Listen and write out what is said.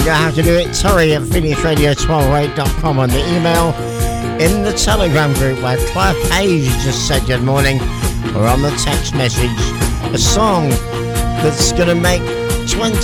know how to do it. Terry at PhoenixRadio1208.com on the email, in the Telegram group where Claire Page just said good morning, or on the text message. A song that's going to make 20